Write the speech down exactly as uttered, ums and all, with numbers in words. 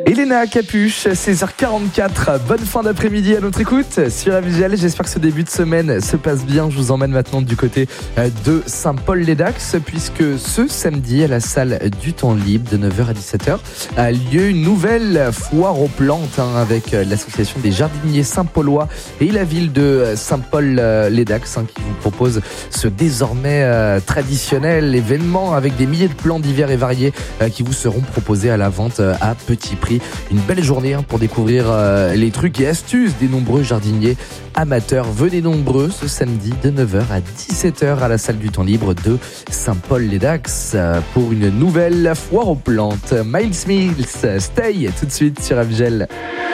Elena Capuche, seize heures quarante-quatre, bonne fin d'après-midi à notre écoute sur Avigel. J'espère que ce début de semaine se passe bien. Je vous emmène maintenant du côté de Saint-Paul-les-Dax, puisque ce samedi à la salle du temps libre de neuf heures à dix-sept heures a lieu une nouvelle foire aux plantes hein, avec l'association des jardiniers Saint-Paulois et la ville de Saint-Paul-les-Dax hein, qui vous propose ce désormais euh, traditionnel événement avec des milliers de plants divers et variés euh, qui vous seront proposés à la vente euh, à petit prix. Une belle journée hein, pour découvrir euh, les trucs et astuces des nombreux jardiniers amateurs. Venez nombreux ce samedi de neuf heures à dix-sept heures à la salle du temps libre de Saint-Paul-les-Dax euh, pour une nouvelle foire aux plantes. Miles Mills, Stay tout de suite sur Avigel.